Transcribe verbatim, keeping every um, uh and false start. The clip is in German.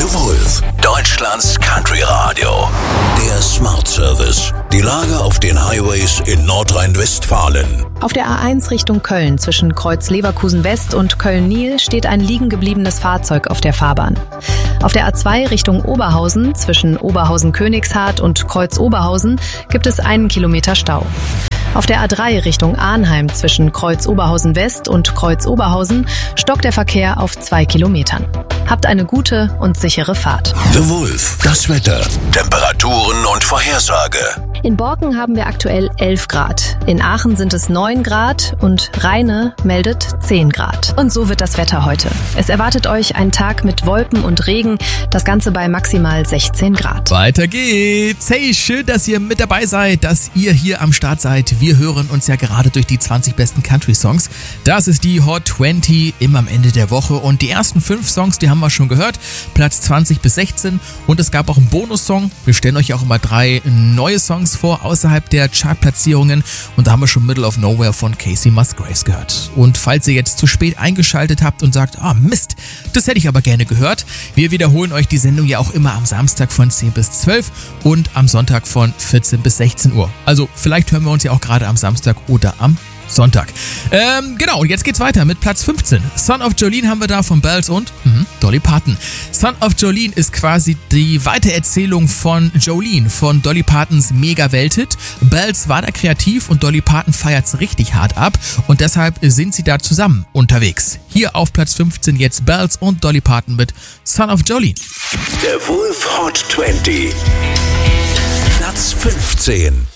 The Wolf, Deutschlands Country Radio. Der Smart Service. Die Lage auf den Highways in Nordrhein-Westfalen. Auf der A eins Richtung Köln zwischen Kreuz Leverkusen West und Köln-Nil steht ein liegen gebliebenes Fahrzeug auf der Fahrbahn. Auf der A zwei Richtung Oberhausen zwischen Oberhausen-Königshardt und Kreuz Oberhausen gibt es einen Kilometer Stau. Auf der A drei Richtung Arnheim zwischen Kreuz Oberhausen West und Kreuz Oberhausen stockt der Verkehr auf zwei Kilometern. Habt eine gute und sichere Fahrt. The Wolf, das Wetter, Temperaturen und Vorhersage. In Borken haben wir aktuell elf Grad. In Aachen sind es neun Grad und Rheine meldet zehn Grad. Und so wird das Wetter heute. Es erwartet euch ein Tag mit Wolken und Regen, das Ganze bei maximal sechzehn Grad. Weiter geht's. Hey, schön, dass ihr mit dabei seid, dass ihr hier am Start seid. Wir hören uns ja gerade durch die zwanzig besten Country-Songs. Das ist die Hot zwanzig immer am Ende der Woche. Und die ersten fünf Songs, die haben wir schon gehört. Platz zwanzig bis sechzehn. Und es gab auch einen Bonussong. Wir stellen euch auch immer drei neue Songs vor, außerhalb der Chartplatzierungen. Und da haben wir schon Middle of Nowhere von Casey Musgraves gehört. Und falls ihr jetzt zu spät eingeschaltet habt und sagt, ah Mist, das hätte ich aber gerne gehört. Wir wiederholen euch die Sendung ja auch immer am Samstag von zehn bis zwölf und am Sonntag von vierzehn bis sechzehn Uhr. Also vielleicht hören wir uns ja auch gerade am Samstag oder am Sonntag. Ähm, genau, und jetzt geht's weiter mit Platz fünfzehn. Son of Jolene haben wir da von Bells und mh, Dolly Parton. Son of Jolene ist quasi die Weitererzählung von Jolene, von Dolly Partons Mega-Welthit. Bells war da kreativ und Dolly Parton feiert's richtig hart ab und deshalb sind sie da zusammen unterwegs. Hier auf Platz fünfzehn jetzt Bells und Dolly Parton mit Son of Jolene. The Wolf Hot zwanzig. Platz fünfzehn.